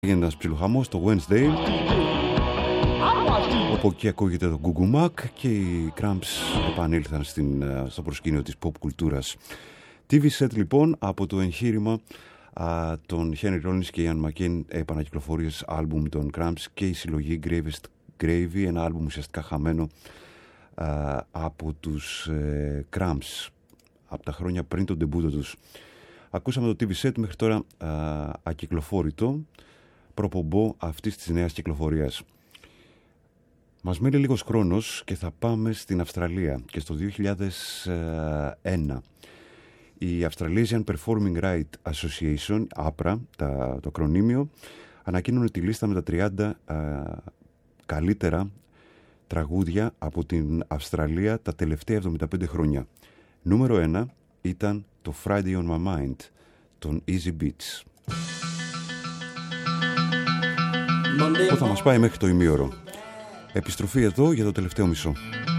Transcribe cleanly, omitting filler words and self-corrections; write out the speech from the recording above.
Έγινε ένας ψιλοχαμός το Wednesday, όπου εκεί ακούγεται το Γκουγκουμάκ και οι Cramps επανήλθαν στο προσκήνιο της pop κουλτούρας. TV set λοιπόν από το εγχείρημα των Henry Rollins και Ian McCain, επανακυκλοφορίες άλμπουμ των Cramps και η συλλογή Gravy, ένα άλμπουμ ουσιαστικά χαμένο από τους Cramps από τα χρόνια πριν τον ντεμπούτο τους. Ακούσαμε το TV set, μέχρι τώρα ακυκλοφόρητο, προπομπό αυτής της νέας κυκλοφορίας. Μας μένει λίγος χρόνος και θα πάμε στην Αυστραλία και στο 2001. Η Australasian Performing Rights Association, APRA, το ακρονίμιο, ανακοίνωνε τη λίστα με τα 30 καλύτερα τραγούδια από την Αυστραλία τα τελευταία 75 χρόνια. Νούμερο 1 ήταν το Friday on My Mind των Easy Beats, που θα μας πάει μέχρι το ημίωρο. Επιστροφή εδώ για το τελευταίο μισό.